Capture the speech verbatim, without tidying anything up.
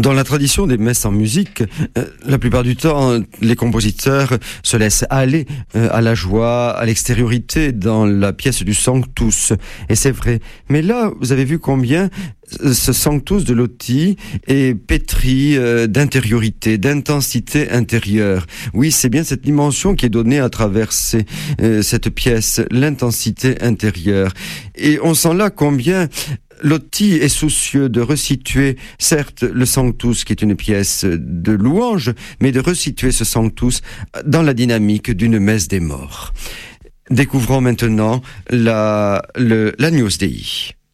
Dans la tradition des messes en musique, euh, la plupart du temps, les compositeurs se laissent aller euh, à la joie, à l'extériorité dans la pièce du Sanctus. Et c'est vrai. Mais là, vous avez vu combien ce Sanctus de Lotti est pétri euh, d'intériorité, d'intensité intérieure. Oui, c'est bien cette dimension qui est donnée à travers ces, euh, cette pièce, l'intensité intérieure. Et on sent là combien Lotti est soucieux de resituer, certes, le Sanctus, qui est une pièce de louange, mais de resituer ce Sanctus dans la dynamique d'une messe des morts. Découvrons maintenant la, le, l'Agnus Dei.